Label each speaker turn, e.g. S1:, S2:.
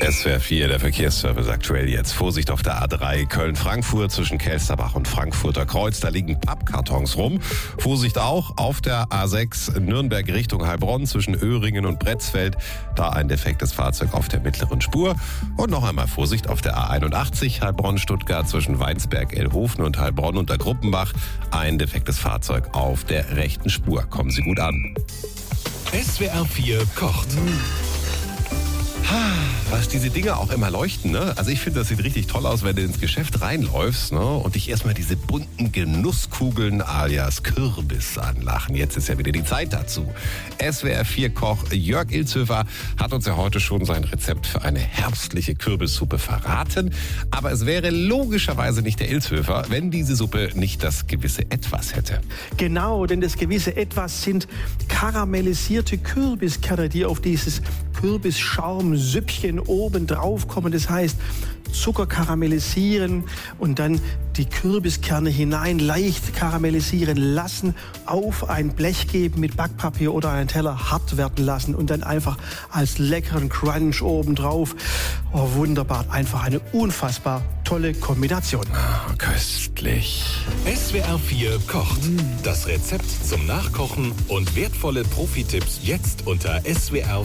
S1: SWR 4, der Verkehrsservice aktuell jetzt. Vorsicht auf der A3 Köln-Frankfurt zwischen Kelsterbach und Frankfurter Kreuz. Da liegen Pappkartons rum. Vorsicht auch auf der A6 Nürnberg Richtung Heilbronn zwischen Öhringen und Bretzfeld. Da ein defektes Fahrzeug auf der mittleren Spur. Und noch einmal Vorsicht auf der A81 Heilbronn-Stuttgart zwischen Weinsberg-Elhofen und Heilbronn unter Gruppenbach. Ein defektes Fahrzeug auf der rechten Spur. Kommen Sie gut an.
S2: SWR 4 kocht.
S1: Was diese Dinger auch immer leuchten, ne? Also ich finde, das sieht richtig toll aus, wenn du ins Geschäft reinläufst, ne? Und dich erstmal diese bunten Genusskugeln alias Kürbis anlachen. Jetzt ist ja wieder die Zeit dazu. SWR 4 Koch Jörg Ilzhöfer hat uns ja heute schon sein Rezept für eine herbstliche Kürbissuppe verraten. Aber es wäre logischerweise nicht der Ilzhöfer, wenn diese Suppe nicht das gewisse Etwas hätte.
S3: Genau, denn das gewisse Etwas sind karamellisierte Kürbiskerne, die auf dieses Kürbisschaumsüppchen oben drauf kommen. Das heißt, Zucker karamellisieren und dann die Kürbiskerne hinein leicht karamellisieren lassen, auf ein Blech geben mit Backpapier oder einen Teller hart werden lassen und dann einfach als leckeren Crunch oben drauf. Oh, wunderbar, einfach eine unfassbar tolle Kombination.
S1: Oh, köstlich.
S2: SWR 4 kocht. Das Rezept zum Nachkochen und wertvolle Profi-Tipps jetzt unter swr4.de.